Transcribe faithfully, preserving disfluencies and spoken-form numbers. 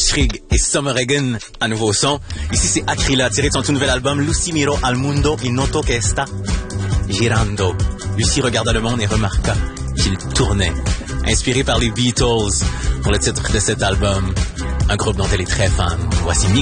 Schrigg et Summer Regan, un nouveau son. Ici, c'est Akrila, tiré de son tout nouvel album Lucy Miro al Mundo y Noto que está girando. Lucy regarda le monde et remarqua qu'il tournait. Inspiré par les Beatles pour le titre de cet album, un groupe dont elle est très fan. Voici Miguel.